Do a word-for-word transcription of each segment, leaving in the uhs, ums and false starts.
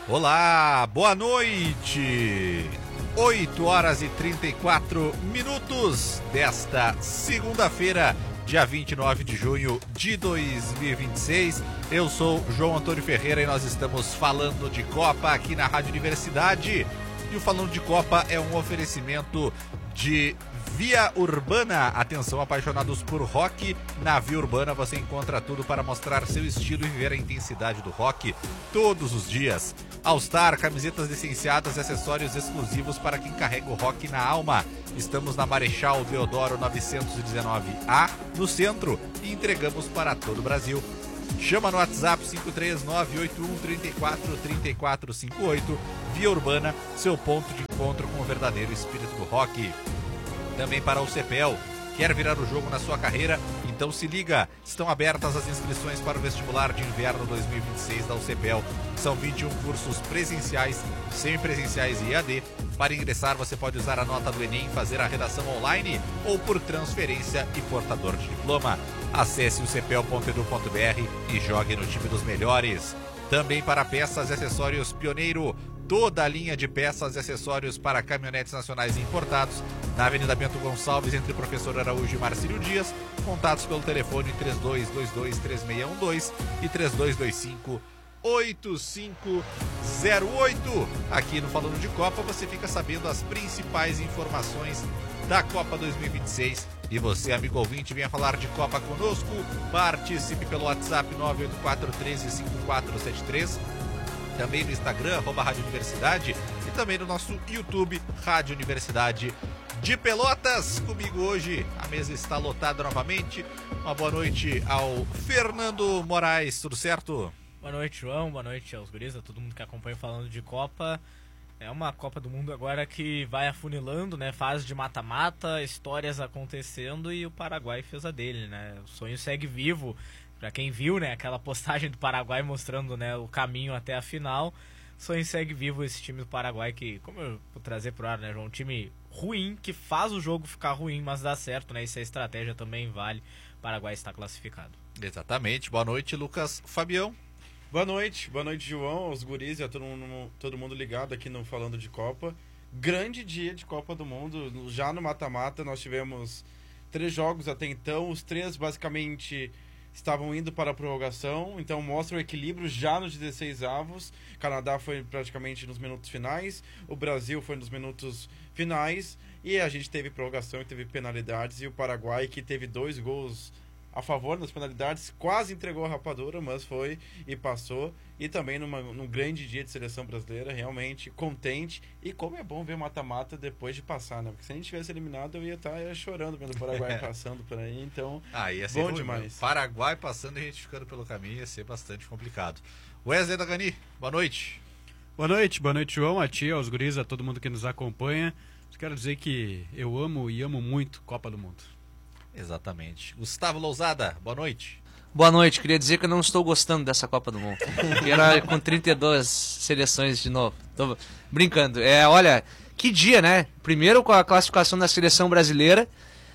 Olá, boa noite! oito horas e trinta e quatro minutos desta segunda-feira, dia vinte e nove de junho de dois mil e vinte e seis. Eu sou João Antônio Ferreira e nós estamos falando de Copa aqui na Rádio Universidade. E o Falando de Copa é um oferecimento de Via Urbana. Atenção, apaixonados por rock. Na Via Urbana você encontra tudo para mostrar seu estilo e viver a intensidade do rock todos os dias. All Star, camisetas licenciadas e acessórios exclusivos para quem carrega o rock na alma. Estamos na Marechal Deodoro novecentos e dezenove A, no centro, e entregamos para todo o Brasil. Chama no WhatsApp cinco três nove oito um três quatro três quatro cinco oito. Via Urbana, seu ponto de encontro com o verdadeiro espírito do rock. Também para o CEPEL. Quer virar o jogo na sua carreira? Então se liga! Estão abertas as inscrições para o vestibular de inverno dois mil e vinte e seis da U C P E L. São vinte e um cursos presenciais, semipresenciais e E A D. Para ingressar, você pode usar a nota do Enem, fazer a redação online ou por transferência e portador de diploma. Acesse o c p e l ponto e d u ponto b r e jogue no time dos melhores. Também para peças e acessórios Pioneiro. Toda a linha de peças e acessórios para caminhonetes nacionais e importados, na Avenida Bento Gonçalves, entre Professor Araújo e Marcílio Dias. Contatos pelo telefone três dois dois dois, três seis um dois e três dois dois cinco, oito cinco zero oito. Aqui no Falando de Copa você fica sabendo as principais informações da Copa dois mil e vinte e seis. E você, amigo ouvinte, venha falar de Copa conosco. Participe pelo WhatsApp nove oito quatro um três cinco quatro sete três. Também no Instagram, arroba Rádio Universidade, e também no nosso YouTube, Rádio Universidade de Pelotas. Comigo hoje, a mesa está lotada novamente. Uma boa noite ao Fernando Moraes, tudo certo? Boa noite, João, boa noite aos guris, a todo mundo que acompanha Falando de Copa. É uma Copa do Mundo agora que vai afunilando, né? Fase de mata-mata, histórias acontecendo, e o Paraguai fez a dele, né? O sonho segue vivo. Pra quem viu, né, aquela postagem do Paraguai mostrando, né, o caminho até a final, sonho segue vivo esse time do Paraguai que, como eu vou trazer pro ar, né, João, um time ruim, que faz o jogo ficar ruim, mas dá certo, né, e se a estratégia também vale, o Paraguai está classificado. Exatamente, boa noite, Lucas Fabião. Boa noite, boa noite, João, aos guris e a todo mundo, todo mundo ligado aqui no Falando de Copa. Grande dia de Copa do Mundo, já no mata-mata nós tivemos três jogos até então, os três basicamente estavam indo para a prorrogação, então mostra o equilíbrio já nos dezesseis avos. Canadá foi praticamente nos minutos finais, o Brasil foi nos minutos finais, e a gente teve prorrogação e teve penalidades, e o Paraguai, que teve dois gols a favor nas penalidades, quase entregou a rapadura, mas foi e passou. E também numa, num grande dia de seleção brasileira, realmente contente. E como é bom ver mata-mata depois de passar, né? Porque se a gente tivesse eliminado, eu ia estar chorando vendo o Paraguai passando por aí. Então, ah, ia ser bom ruim, demais. Meu. Paraguai passando e a gente ficando pelo caminho ia ser bastante complicado. Wesley Dagani, boa noite. Boa noite, boa noite, João, a tia, aos guris, a todo mundo que nos acompanha. Quero dizer que eu amo e amo muito Copa do Mundo. Exatamente. Gustavo Lousada, boa noite. Boa noite, queria dizer que eu não estou gostando dessa Copa do Mundo. Que era com trinta e duas seleções de novo. Tô brincando. É, olha, que dia, né? Primeiro com a classificação da seleção brasileira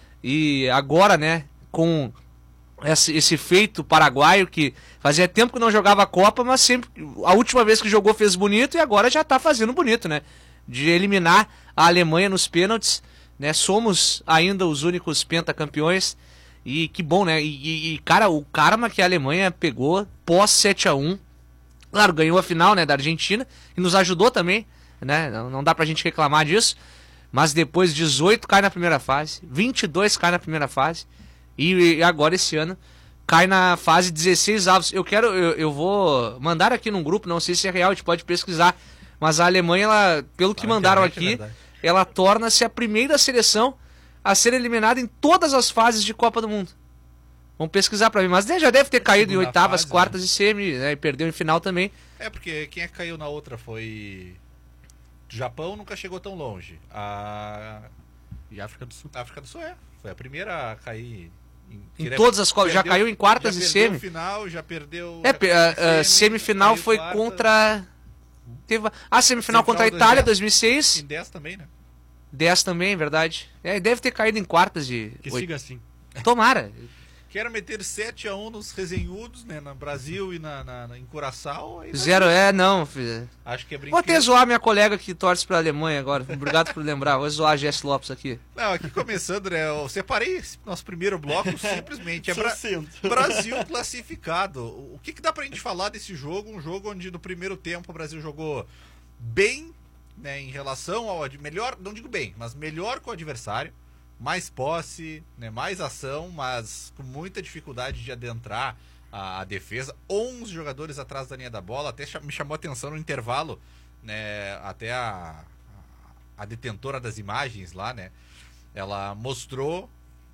e agora, né, com esse, esse feito paraguaio que fazia tempo que não jogava a Copa, mas sempre a última vez que jogou fez bonito e agora já tá fazendo bonito, né? De eliminar a Alemanha nos pênaltis. Né, somos ainda os únicos pentacampeões. E que bom, né? E, e cara, o karma que a Alemanha pegou pós sete a um. Claro, ganhou a final, né, da Argentina e nos ajudou também, né? Não, não dá pra gente reclamar disso. Mas depois dezoito cai na primeira fase, vinte e dois cai na primeira fase. E, e agora esse ano cai na fase dezesseis avos. Eu quero, eu, eu vou mandar aqui num grupo, não sei se é real, a gente pode pesquisar. Mas a Alemanha, ela, pelo que mandaram aqui, ela torna-se a primeira seleção a ser eliminada em todas as fases de Copa do Mundo. Vamos pesquisar pra mim. Mas já deve ter caído em oitavas, fase, quartas né? e semi, né? E perdeu em final também. É, porque quem é que caiu na outra foi... O Japão nunca chegou tão longe. A... E a África do Sul. A África do Sul, é. Foi a primeira a cair... Em, em todas as Copas. Já caiu em quartas e semi. Já perdeu final, já perdeu... É, já a, a, semi, semifinal foi quartas. Contra... Teve a semifinal contra a Itália, dois mil e seis. Em dez também, né? dez também, verdade. É, deve ter caído em quartas de... Que oito. siga assim. Tomara. Quero meter sete a um nos resenhudos, né? No Brasil e na, na, na, em Curaçao. Aí Zero é, não, filho. Acho que é Vou brinquedo. até zoar minha colega que torce pra Alemanha agora. Obrigado por lembrar. Vou zoar a Jess Lopes aqui. Não, aqui começando, né? Eu separei esse nosso primeiro bloco simplesmente. É Bra Sucinto. Brasil classificado. O que, que dá pra gente falar desse jogo? Um jogo onde no primeiro tempo o Brasil jogou bem, né? Em relação ao ad- melhor, não digo bem, mas melhor com o adversário. Mais posse, né, mais ação, mas com muita dificuldade de adentrar a, a defesa. onze jogadores atrás da linha da bola. Até cha- me chamou a atenção no intervalo, né, até a, a detentora das imagens lá, né, ela mostrou,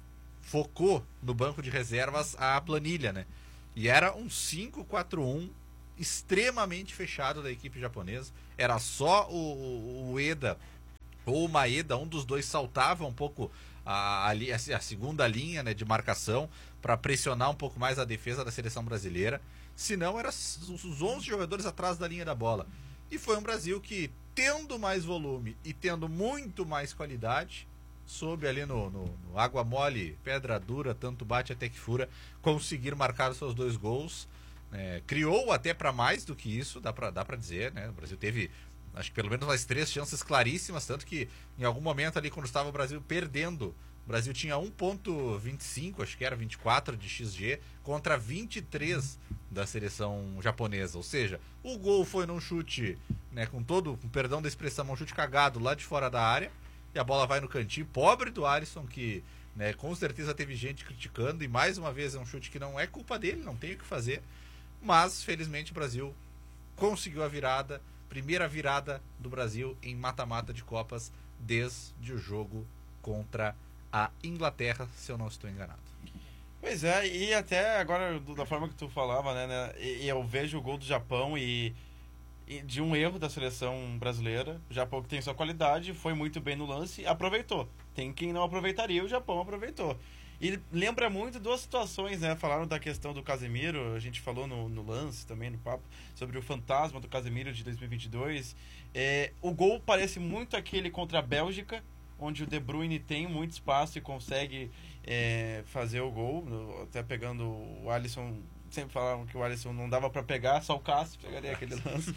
focou no banco de reservas a planilha, né, e era um cinco quatro um extremamente fechado da equipe japonesa. Era só o, o, o Eda ou o Maeda, um dos dois saltava um pouco a, a, a segunda linha, né, de marcação para pressionar um pouco mais a defesa da seleção brasileira. Se não, eram os onze jogadores atrás da linha da bola. E foi um Brasil que, tendo mais volume e tendo muito mais qualidade, soube ali no, no, no água mole, pedra dura, tanto bate até que fura, conseguir marcar os seus dois gols. É, criou até para mais do que isso, dá para dá para dizer, né? O Brasil teve, acho que pelo menos umas três chances claríssimas, tanto que em algum momento ali, quando estava o Brasil perdendo, o Brasil tinha um ponto vinte e cinco, acho que era vinte e quatro de X G, contra vinte e três da seleção japonesa. Ou seja, o gol foi num chute, né, com todo, com perdão da expressão, um chute cagado lá de fora da área, e a bola vai no cantinho. Pobre do Alisson, que, né, com certeza teve gente criticando, e mais uma vez é um chute que não é culpa dele, não tem o que fazer. Mas, felizmente, o Brasil conseguiu a virada, primeira virada do Brasil em mata-mata de Copas desde o jogo contra a Inglaterra, se eu não estou enganado. Pois é, e até agora, do- da forma que tu falava, né, né e, e eu vejo o gol do Japão e, e de um erro da seleção brasileira. O Japão, que tem sua qualidade, foi muito bem no lance, aproveitou. Tem quem não aproveitaria, o Japão aproveitou. E lembra muito duas situações, né? Falaram da questão do Casemiro, a gente falou no, no lance também, no papo, sobre o fantasma do Casemiro de dois mil e vinte e dois. É, o gol parece muito aquele contra a Bélgica, onde o De Bruyne tem muito espaço e consegue é, fazer o gol, no- até pegando o Alisson. Sempre falavam que o Alisson não dava para pegar, só o Cássio pegaria aquele lance.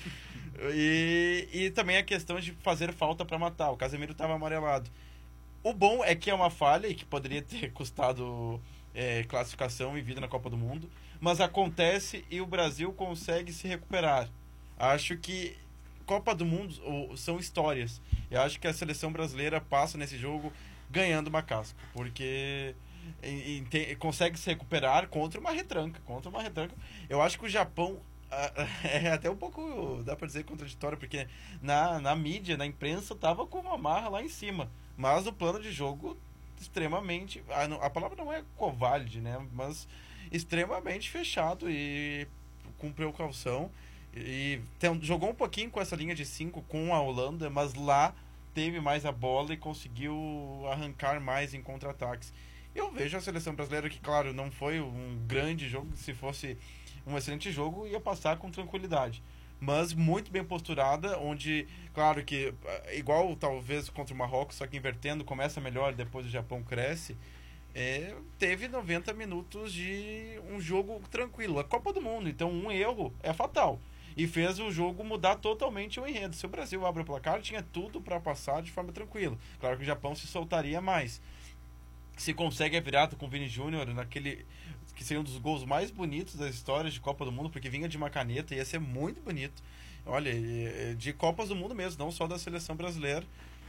E, e também a questão de fazer falta para matar. O Casemiro estava amarelado. O bom é que é uma falha e que poderia ter custado é, classificação e vida na Copa do Mundo, mas acontece e o Brasil consegue se recuperar. Acho que Copa do Mundo ou, são histórias. Eu acho que a seleção brasileira passa nesse jogo ganhando uma casca, porque e- e tem- consegue se recuperar contra uma retranca, contra uma retranca. Eu acho que o Japão ah, é até um pouco, dá pra dizer, contraditório, porque na, na mídia, na imprensa, tava com uma marra lá em cima. Mas o plano de jogo extremamente, a, não- a palavra não é covarde, né? Mas extremamente fechado e com precaução. E tem- jogou um pouquinho com essa linha de cinco com a Holanda, mas lá teve mais a bola e conseguiu arrancar mais em contra-ataques. Eu vejo a seleção brasileira que, claro, não foi um grande jogo. Se fosse um excelente jogo, ia passar com tranquilidade. Mas muito bem posturada, onde, claro que, eh, igual talvez contra o Marrocos, só que invertendo, começa melhor, depois o Japão cresce. É, teve noventa minutos de um jogo tranquilo. A Copa do Mundo, então um erro é fatal. E fez o jogo mudar totalmente o enredo. Se o Brasil abre o placar, tinha tudo para passar de forma tranquila. Claro que o Japão se soltaria mais. Se consegue a virada com o Vini Júnior naquele que seria um dos gols mais bonitos das histórias de Copa do Mundo, porque vinha de uma caneta, ia ser muito bonito. Olha, e- e de Copas do Mundo mesmo, não só da seleção brasileira.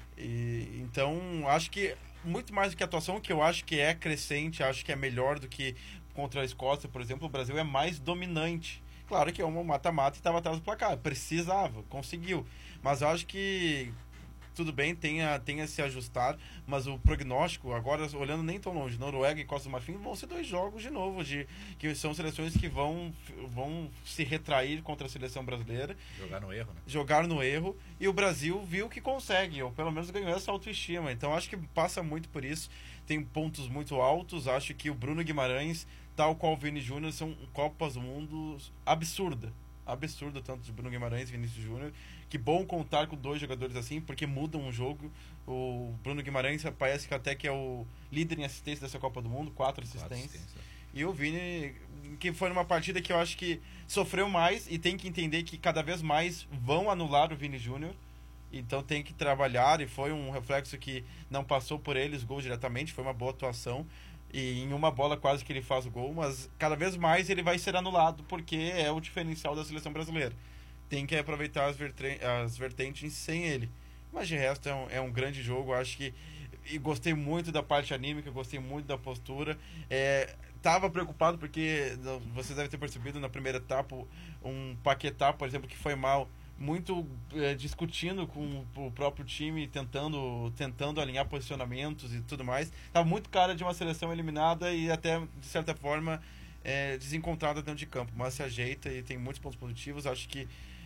E, então, acho que muito mais do que a atuação, que eu acho que é crescente, acho que é melhor do que contra a Escócia, por exemplo, o Brasil é mais dominante. Claro que é um mata-mata e estava atrás do placar, precisava, conseguiu. Mas eu acho que tudo bem, tenha, tenha se ajustar, mas o prognóstico, agora olhando nem tão longe, Noruega e Costa do Marfim vão ser dois jogos de novo, de, que são seleções que vão, vão se retrair contra a seleção brasileira, Jogar no erro, né? jogar no erro, e o Brasil viu que consegue, ou pelo menos ganhou essa autoestima. Então acho que passa muito por isso. Tem pontos muito altos, acho que o Bruno Guimarães, tal qual o Vini Júnior, são Copas do Mundo absurda. Absurdo, tanto de Bruno Guimarães e Vinícius Júnior. Que bom contar com dois jogadores assim, porque mudam o jogo. O Bruno Guimarães parece que até que é o líder em assistência dessa Copa do Mundo, quatro assistências. Assistência. E o Vini, que foi numa partida que eu acho que sofreu mais e tem que entender que cada vez mais vão anular o Vini Júnior. Então tem que trabalhar, e foi um reflexo que não passou por eles gols diretamente, foi uma boa atuação. E em uma bola quase que ele faz o gol, mas cada vez mais ele vai ser anulado, porque é o diferencial da seleção brasileira. Tem que aproveitar as, vertre- as vertentes sem ele. Mas de resto é um, é um grande jogo, acho que... E gostei muito da parte anímica, gostei muito da postura. É, tava preocupado porque, vocês devem ter percebido na primeira etapa, um Paquetá, por exemplo, que foi mal, muito é, discutindo com o próprio time, tentando, tentando alinhar posicionamentos e tudo mais. Tava muito cara de uma seleção eliminada e até, de certa forma, é, desencontrada dentro de campo. Mas se ajeita e tem muitos pontos positivos. Acho que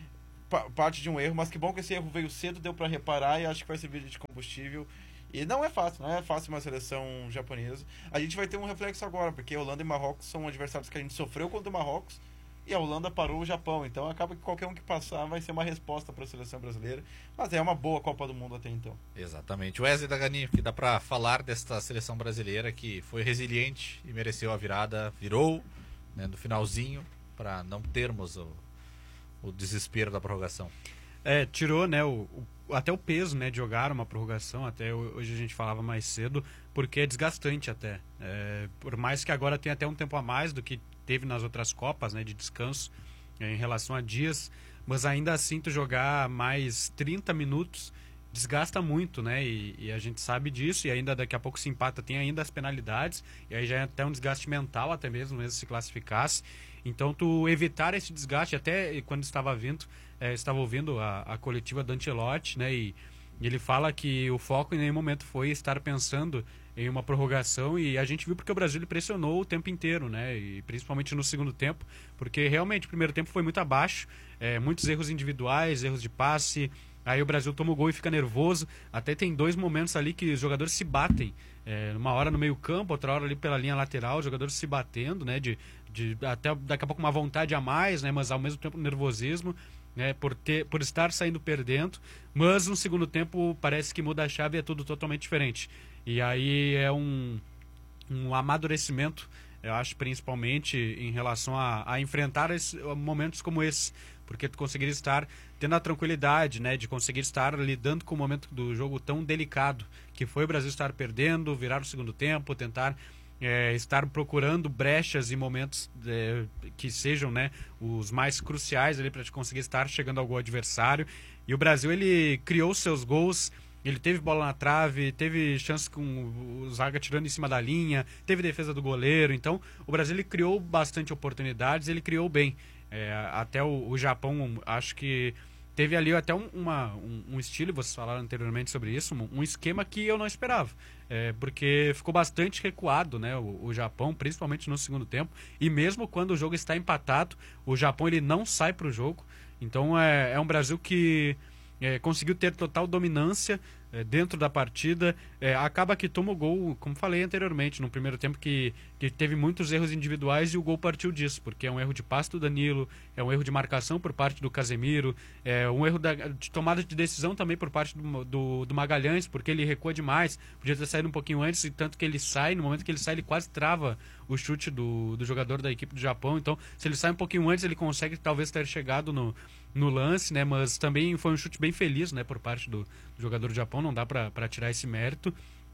pa- parte de um erro, mas que bom que esse erro veio cedo, deu para reparar, e acho que vai servir de combustível. E não é fácil, não é fácil uma seleção japonesa. A gente vai ter um reflexo agora, porque Holanda e Marrocos são adversários que a gente sofreu contra o Marrocos, e a Holanda parou o Japão. Então acaba que qualquer um que passar vai ser uma resposta para a seleção brasileira. Mas é uma boa Copa do Mundo até então. Exatamente. Wesley Daganinho, que dá para falar desta seleção brasileira que foi resiliente e mereceu a virada, virou, né, no finalzinho, para não termos o, o desespero da prorrogação. É, tirou, né, o, o, até o peso, né, de jogar uma prorrogação, até hoje a gente falava mais cedo, porque é desgastante até. É, por mais que agora tenha até um tempo a mais do que teve nas outras Copas, né, de descanso, é, em relação a dias, mas ainda assim tu jogar mais trinta minutos desgasta muito, né, e, e a gente sabe disso, e ainda daqui a pouco se empata, tem ainda as penalidades, e aí já é até um desgaste mental até mesmo, mesmo se classificasse. Então tu evitar esse desgaste, até quando estava vindo, é, estava ouvindo a, a coletiva do Ancelotti, né, e, e ele fala que o foco em nenhum momento foi estar pensando em uma prorrogação, e a gente viu porque o Brasil ele pressionou o tempo inteiro, né, e principalmente no segundo tempo, porque realmente o primeiro tempo foi muito abaixo, é, muitos erros individuais, erros de passe, aí o Brasil toma o gol e fica nervoso, até tem dois momentos ali que os jogadores se batem, é, uma hora no meio campo, outra hora ali pela linha lateral, os jogadores se batendo, né, de, de até daqui a pouco uma vontade a mais, né, mas ao mesmo tempo nervosismo, né, por, ter, por estar saindo perdendo, mas no segundo tempo parece que muda a chave e é tudo totalmente diferente. E aí é um, um amadurecimento, eu acho, principalmente em relação a, a enfrentar esse, momentos como esse, porque tu conseguir estar tendo a tranquilidade, né, de conseguir estar lidando com o momento do jogo tão delicado, que foi o Brasil estar perdendo, virar o segundo tempo, tentar é, estar procurando brechas e momentos é, que sejam, né, os mais cruciais ali para te conseguir estar chegando ao gol adversário. E o Brasil ele criou seus gols. Ele teve bola na trave, teve chance com o zaga tirando em cima da linha, teve defesa do goleiro. Então, o Brasil ele criou bastante oportunidades, ele criou bem. É, até o, o Japão, acho que teve ali até um, uma, um, um estilo, vocês falaram anteriormente sobre isso, um, um esquema que eu não esperava. É, porque ficou bastante recuado, né, o, o Japão, principalmente no segundo tempo. E mesmo quando o jogo está empatado, o Japão ele não sai para o jogo. Então, é, é um Brasil que... É, conseguiu ter total dominância é, dentro da partida, é, acaba que toma o gol, como falei anteriormente, no primeiro tempo que, que teve muitos erros individuais e o gol partiu disso, porque é um erro de passe do Danilo, é um erro de marcação por parte do Casemiro, é um erro da, de tomada de decisão também por parte do, do, do Magalhães, porque ele recua demais, podia ter saído um pouquinho antes, e tanto que ele sai, no momento que ele sai ele quase trava o chute do, do jogador da equipe do Japão. Então se ele sai um pouquinho antes ele consegue talvez ter chegado no no lance, né, mas também foi um chute bem feliz, né, por parte do, do jogador do Japão, não dá para tirar esse mérito.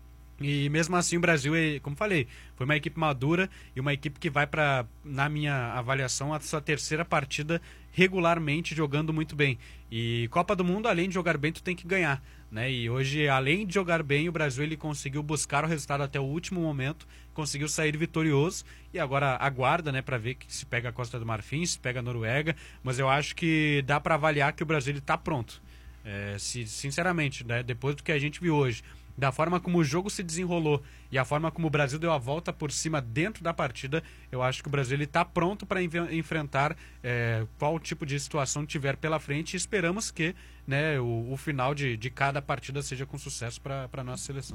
E mesmo assim o Brasil, como falei, foi uma equipe madura e uma equipe que vai para, na minha avaliação, a sua terceira partida regularmente jogando muito bem. E Copa do Mundo, além de jogar bem, tu tem que ganhar, né? E hoje, além de jogar bem, o Brasil ele conseguiu buscar o resultado até o último momento, conseguiu sair vitorioso e agora aguarda, né, para ver que se pega a Costa do Marfim, se pega a Noruega, mas eu acho que dá para avaliar que o Brasil está pronto. É, se, sinceramente, né, depois do que a gente viu hoje, da forma como o jogo se desenrolou e a forma como o Brasil deu a volta por cima dentro da partida, eu acho que o Brasil está pronto para enfrentar é, qual tipo de situação tiver pela frente, e esperamos que, né, o, o final de, de cada partida seja com sucesso para a nossa seleção.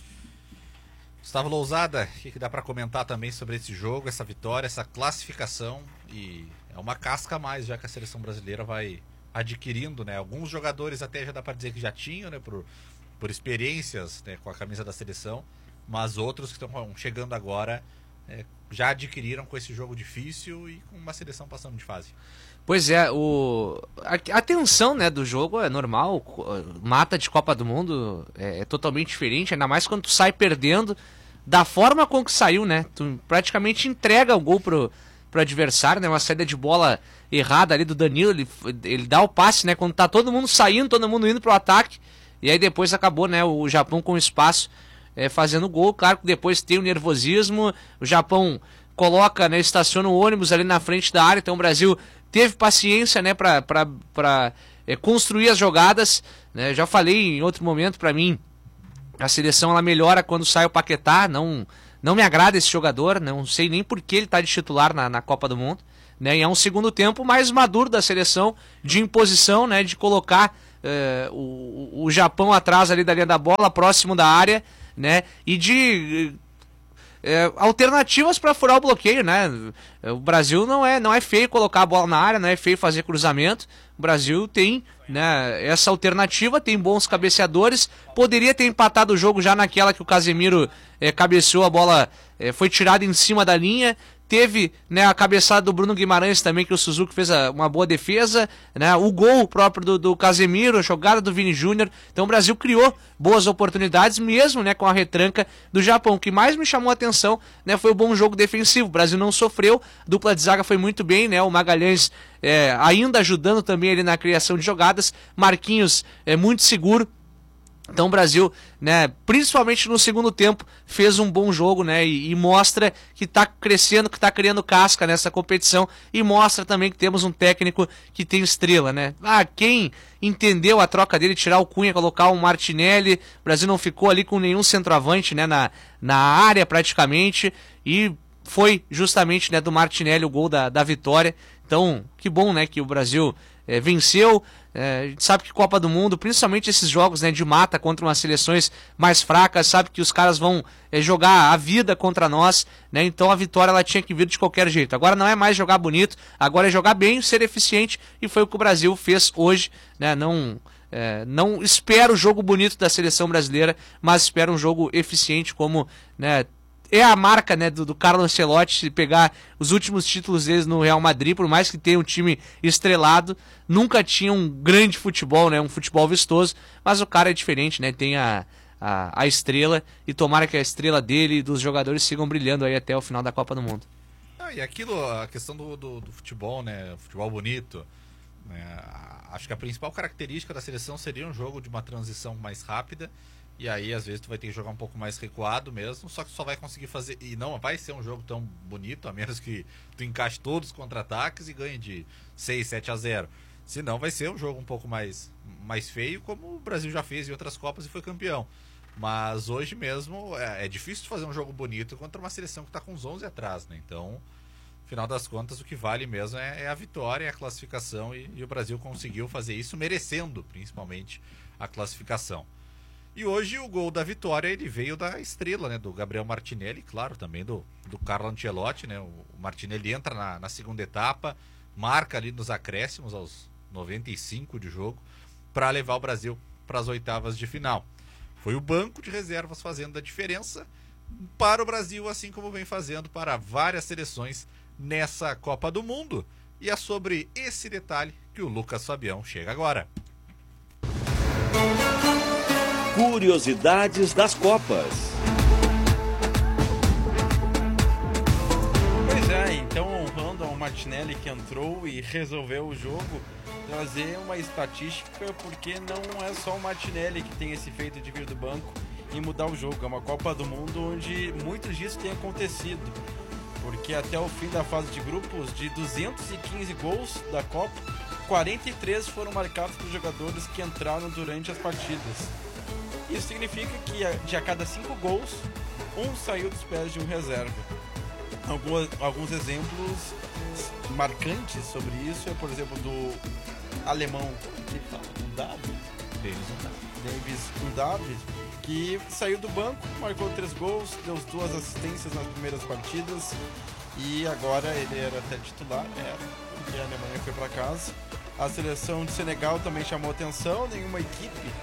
Gustavo Lousada, o que, que dá para comentar também sobre esse jogo, essa vitória, essa classificação? E é uma casca a mais já que a seleção brasileira vai adquirindo, né? Alguns jogadores até já dá para dizer que já tinham, né, por por experiências, né, com a camisa da seleção, mas outros que estão chegando agora é, já adquiriram com esse jogo difícil e com uma seleção passando de fase. Pois é, o... a, a tensão, né, do jogo é normal, mata de Copa do Mundo é, é totalmente diferente, ainda mais quando tu sai perdendo da forma com que saiu, né? Tu praticamente entrega o gol pro, pro adversário, né? Uma saída de bola errada ali do Danilo, ele, ele dá o passe, né? Quando tá todo mundo saindo, todo mundo indo pro ataque, e aí depois acabou, né, o Japão com espaço é, fazendo gol. Claro que depois tem o nervosismo, o Japão coloca, né, estaciona o ônibus ali na frente da área, então o Brasil teve paciência, né, pra, pra, pra é, construir as jogadas, né? Já falei em outro momento, pra mim, a seleção ela melhora quando sai o Paquetá, não, não me agrada esse jogador, não sei nem por que ele tá de titular na, na Copa do Mundo, né? E é um segundo tempo mais maduro da seleção, de imposição, né, de colocar é, o, o Japão atrás ali da linha da bola, próximo da área, né, e de... É, alternativas para furar o bloqueio, né? O Brasil não é, não é feio colocar a bola na área, não é feio fazer cruzamento. O Brasil tem, né, essa alternativa, tem bons cabeceadores. Poderia ter empatado o jogo já naquela que o Casemiro é, cabeceou, a bola é, foi tirada em cima da linha. Teve, né, a cabeçada do Bruno Guimarães também, que o Suzuki fez a, uma boa defesa, né, o gol próprio do, do Casemiro, a jogada do Vini Júnior. Então o Brasil criou boas oportunidades, mesmo, né, com a retranca do Japão. O que mais me chamou a atenção, né, foi o bom jogo defensivo. O Brasil não sofreu, a dupla de zaga foi muito bem, né, o Magalhães é, ainda ajudando também ali na criação de jogadas, Marquinhos é muito seguro. Então o Brasil, né, principalmente no segundo tempo, fez um bom jogo, né, e, e mostra que está crescendo, que está criando casca nessa competição, e mostra também que temos um técnico que tem estrela, né. Ah, quem entendeu a troca dele, tirar o Cunha, colocar o Martinelli, o Brasil não ficou ali com nenhum centroavante, né, na, na área praticamente, e foi justamente, né, do Martinelli o gol da, da vitória. Então, que bom, né, que o Brasil é, venceu. É, a gente sabe que Copa do Mundo, principalmente esses jogos, né, de mata contra umas seleções mais fracas, sabe que os caras vão é, jogar a vida contra nós, né, então a vitória ela tinha que vir de qualquer jeito. Agora não é mais jogar bonito, agora é jogar bem, ser eficiente, e foi o que o Brasil fez hoje, né, não, é, não espero o jogo bonito da seleção brasileira, mas espero um jogo eficiente como, né, é a marca, né, do, do Carlo Ancelotti, se pegar os últimos títulos deles no Real Madrid, por mais que tenha um time estrelado, nunca tinha um grande futebol, né, um futebol vistoso, mas o cara é diferente, né, tem a, a, a estrela, e tomara que a estrela dele e dos jogadores sigam brilhando aí até o final da Copa do Mundo. Ah, e aquilo, a questão do, do, do futebol, né, futebol bonito, né, acho que a principal característica da seleção seria um jogo de uma transição mais rápida. E aí, às vezes, tu vai ter que jogar um pouco mais recuado mesmo, só que só vai conseguir fazer... E não vai ser um jogo tão bonito, a menos que tu encaixe todos os contra-ataques e ganhe de seis, sete a zero. Senão vai ser um jogo um pouco mais, mais feio, como o Brasil já fez em outras Copas e foi campeão. Mas hoje mesmo é, é difícil fazer um jogo bonito contra uma seleção que está com os onze atrás, né? Então, no final das contas, o que vale mesmo é, é a vitória, é a classificação, e, e o Brasil conseguiu fazer isso, merecendo, principalmente, a classificação. E hoje o gol da vitória ele veio da estrela, né, do Gabriel Martinelli, claro, também do, do Carlo Ancelotti, né, o Martinelli entra na, na segunda etapa, marca ali nos acréscimos aos noventa e cinco de jogo, para levar o Brasil para as oitavas de final. Foi o banco de reservas fazendo a diferença para o Brasil, assim como vem fazendo para várias seleções nessa Copa do Mundo. E é sobre esse detalhe que o Lucas Fabião chega agora. Curiosidades das Copas. Pois é, então honrando ao Martinelli que entrou e resolveu o jogo, trazer uma estatística, porque não é só o Martinelli que tem esse feito de vir do banco e mudar o jogo. É uma Copa do Mundo onde muitos disso tem acontecido, porque até o fim da fase de grupos, de duzentos e quinze gols da Copa, quarenta e três foram marcados por jogadores que entraram durante as partidas. Isso significa que de a cada cinco gols, um saiu dos pés de um reserva. Alguns, alguns exemplos marcantes sobre isso é, por exemplo, do alemão que fala, Undav, Davis Undav, que saiu do banco, marcou três gols, deu duas assistências nas primeiras partidas, e agora ele era até titular, era, porque a Alemanha foi para casa. A seleção de Senegal também chamou atenção, nenhuma equipe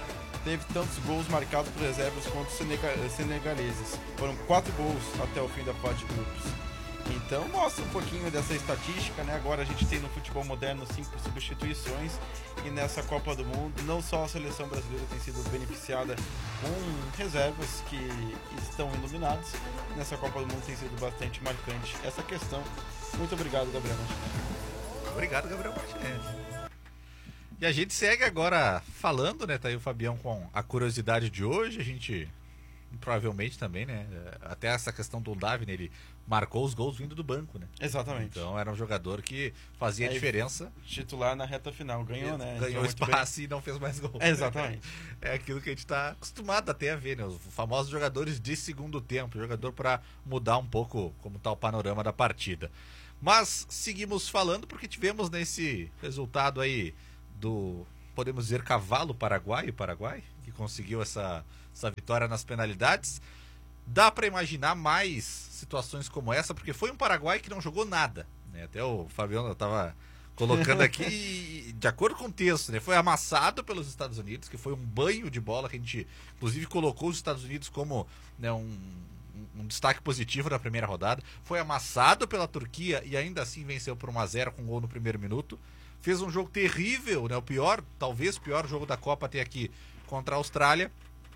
teve tantos gols marcados por reservas quanto os senega- senegaleses. Foram quatro gols até o fim da fase de grupos. Então mostra um pouquinho dessa estatística, né? Agora a gente tem no futebol moderno cinco substituições e nessa Copa do Mundo não só a seleção brasileira tem sido beneficiada com reservas que estão iluminados, nessa Copa do Mundo tem sido bastante marcante essa questão. Muito obrigado, Gabriel Martinelli. Obrigado, Gabriel Martinelli. E a gente segue agora falando, né? Tá aí o Fabião com a curiosidade de hoje. A gente provavelmente também, né? Até essa questão do Davi, né, ele marcou os gols vindo do banco, né? Exatamente. Então era um jogador que fazia a Aí, diferença. Titular na reta final, ganhou, né? Ganhou Entrou muito espaço e não fez mais gol. bem. Exatamente. É aquilo que a gente está acostumado até a ver, né? Os famosos jogadores de segundo tempo, jogador para mudar um pouco como está o panorama da partida. Mas seguimos falando porque tivemos nesse resultado aí do, podemos dizer, cavalo paraguaio, Paraguai, que conseguiu essa, essa vitória nas penalidades. Dá para imaginar mais situações como essa, porque foi um Paraguai que não jogou nada, né? Até o Fabiano estava colocando aqui, de acordo com o texto, né? Foi amassado pelos Estados Unidos, que foi um banho de bola, que a gente inclusive colocou os Estados Unidos como, né, um, um destaque positivo na primeira rodada. Foi amassado pela Turquia e ainda assim venceu por um a zero com um gol no primeiro minuto. Fez um jogo terrível, né? O pior, talvez o pior jogo da Copa até aqui contra a Austrália.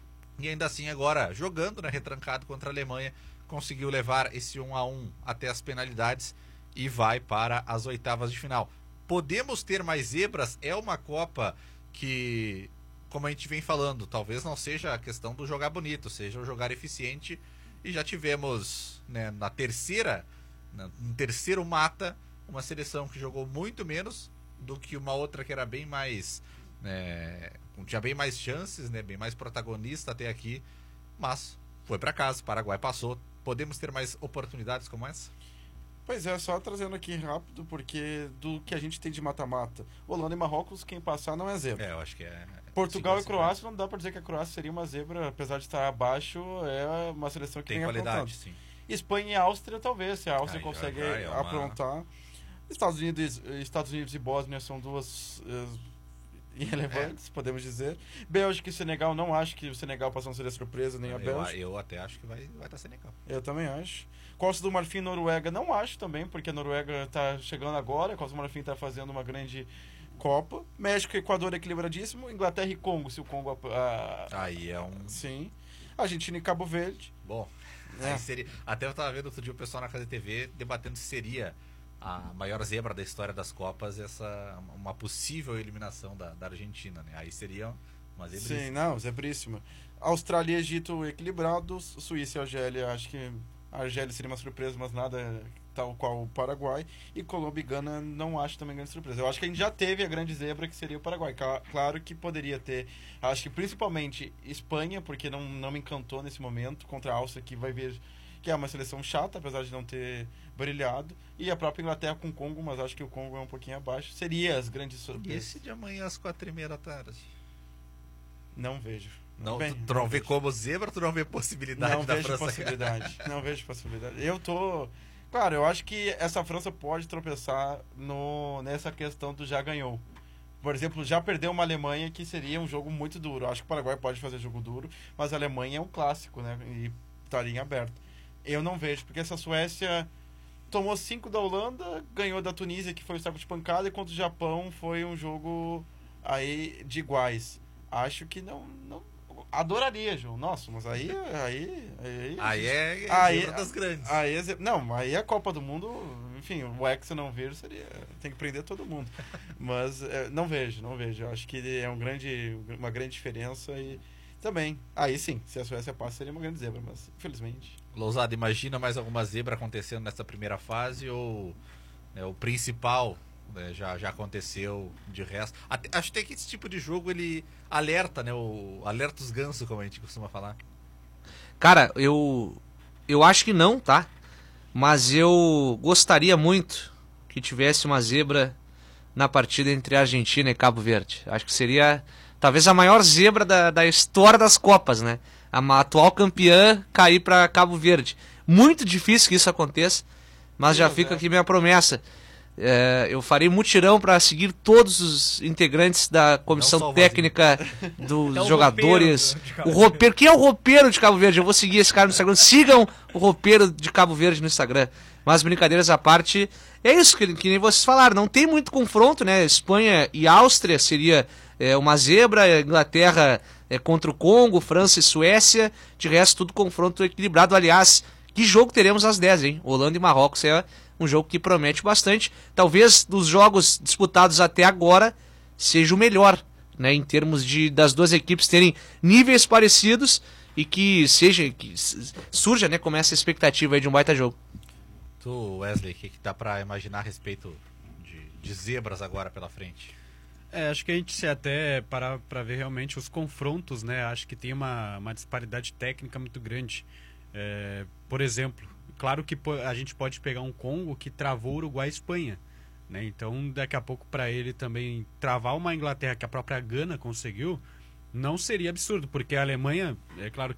E ainda assim agora, jogando, né, retrancado contra a Alemanha, conseguiu levar esse um a um até as penalidades e vai para as oitavas de final. Podemos ter mais zebras? É uma Copa que, como a gente vem falando, talvez não seja a questão do jogar bonito, seja o jogar eficiente. E já tivemos, né, na terceira, no terceiro mata, uma seleção que jogou muito menos do que uma outra que era bem mais... É, tinha bem mais chances, né, bem mais protagonista até aqui, mas foi para casa, o Paraguai passou. Podemos ter mais oportunidades como essa? Pois é, só trazendo aqui rápido, porque do que a gente tem de mata-mata, Holanda e Marrocos, quem passar não é zebra. É, eu acho que é... Portugal sim, e Croácia, não dá para dizer que a Croácia seria uma zebra, apesar de estar abaixo, é uma seleção que tem vem qualidade, aprontando. sim. Espanha e Áustria, talvez, se a Áustria Aí, consegue aí é uma... aprontar. Estados Unidos, Estados Unidos e Bósnia são duas... Uh, irrelevantes, é. podemos dizer. Bélgica e Senegal, não acho que o Senegal possa ser surpresa, nem a eu, Bélgica. Eu até acho que vai, vai estar Senegal. Eu também acho. Costa do Marfim e Noruega, não acho também, porque a Noruega está chegando agora, a Costa do Marfim está fazendo uma grande Copa. México e Equador equilibradíssimo. Inglaterra e Congo, se o Congo... A, aí é um... Sim. Argentina e Cabo Verde. Bom, é. aí seria... Até eu estava vendo outro dia o pessoal na Casa T V debatendo se seria a maior zebra da história das Copas, essa uma possível eliminação da, da Argentina, né? Aí seria uma zebríssima. Sim, não, zebríssima. Austrália e Egito equilibrados, Suíça e Argélia, acho que a Argélia seria uma surpresa, mas nada tal qual o Paraguai. E Colômbia e Gana não acho também grande surpresa. Eu acho que a gente já teve a grande zebra, que seria o Paraguai. Claro que poderia ter, acho que principalmente Espanha, porque não, não me encantou nesse momento, contra a Áustria, que vai ver que é uma seleção chata, apesar de não ter brilhado, e a própria Inglaterra com o Congo, mas acho que o Congo é um pouquinho abaixo. Seria as grandes surpresas. E esse de amanhã às quatro e meia da tarde? Não vejo. Não, Bem, tu, tu não, não vê vejo. Como zebra, tu não vê possibilidade não da vejo França? Possibilidade. Não vejo possibilidade. Eu tô... Claro, eu acho que essa França pode tropeçar no, nessa questão do já ganhou. Por exemplo, já perdeu uma Alemanha, que seria um jogo muito duro. Eu acho que o Paraguai pode fazer jogo duro, mas a Alemanha é um clássico, né? E estaria em aberto. Eu não vejo, porque essa Suécia tomou cinco da Holanda, ganhou da Tunísia, que foi o saco de pancada, enquanto o Japão foi um jogo aí de iguais. Acho que não... não adoraria, João. Nossa, mas aí... Aí, aí, aí é, é aí, das grandes. Aí é, não, aí a Copa do Mundo... Enfim, o Hexa não vir seria... Tem que prender todo mundo. Mas é, não vejo, não vejo. Eu acho que é um grande, uma grande diferença e... Também. Aí sim, se a Suécia passa, seria uma grande zebra, mas infelizmente... Lousada, imagina mais alguma zebra acontecendo nessa primeira fase ou, né, o principal, né, já, já aconteceu de resto? Até, acho até que esse tipo de jogo ele alerta, né? O, alerta os gansos, como a gente costuma falar. Cara, eu, eu acho que não, tá? Mas eu gostaria muito que tivesse uma zebra na partida entre Argentina e Cabo Verde. Acho que seria talvez a maior zebra da, da história das Copas, né? A atual campeã cair para Cabo Verde. Muito difícil que isso aconteça, mas já fica aqui minha promessa. É, eu farei mutirão para seguir todos os integrantes da comissão técnica dos É o jogadores. roupeiro de Cabo O roupeiro. Quem é o roupeiro de Cabo Verde? Eu vou seguir esse cara no Instagram. Sigam o roupeiro de Cabo Verde no Instagram. Mas brincadeiras à parte, é isso que, que nem vocês falaram. Não tem muito confronto, né? Espanha e Áustria seria é, uma zebra, Inglaterra é, contra o Congo, França e Suécia. De resto, tudo confronto equilibrado. Aliás, que jogo teremos às dez, hein? Holanda e Marrocos é um jogo que promete bastante. Talvez dos jogos disputados até agora seja o melhor, né, em termos de das duas equipes terem níveis parecidos e que seja que surja, né, como essa expectativa aí de um baita jogo. Tu, Wesley, o que, que dá pra imaginar a respeito de, de zebras agora pela frente? É, acho que a gente se até parar para ver realmente os confrontos, né? Acho que tem uma, uma disparidade técnica muito grande. É, por exemplo, claro que a gente pode pegar um Congo que travou Uruguai e Espanha, né? Então, daqui a pouco, para ele também travar uma Inglaterra que a própria Gana conseguiu, não seria absurdo, porque a Alemanha, é claro